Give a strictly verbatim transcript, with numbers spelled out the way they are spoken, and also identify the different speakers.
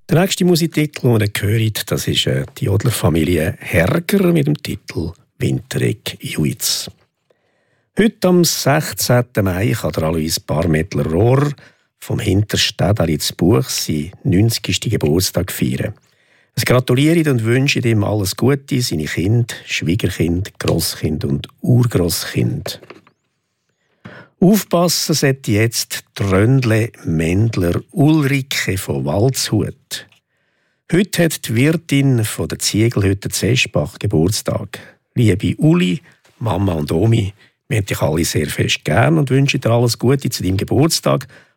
Speaker 1: Der nächste Musiktitel, den ihr hört, das ist äh, die Jodlerfamilie Herger mit dem Titel «Winteregg Juiz». Heute am sechzehnten Mai kann der Alois Barmettler-Rohr vom Hinterstädteli zu Buch seinen neunzigsten Geburtstag feiern. Es gratuliert und wünscht ihm alles Gute, seine Kinder, Schwiegerkind, Grosskind und Urgrosskind. Aufpassen sollte jetzt Tröndle Mendler Ulrike von Waldshut. Heute hat die Wirtin von der Ziegelhütte Zeschbach Geburtstag. Liebe Uli, Mama und Omi, wir haben dich alle sehr fest gern und wünschen dir alles Gute zu deinem Geburtstag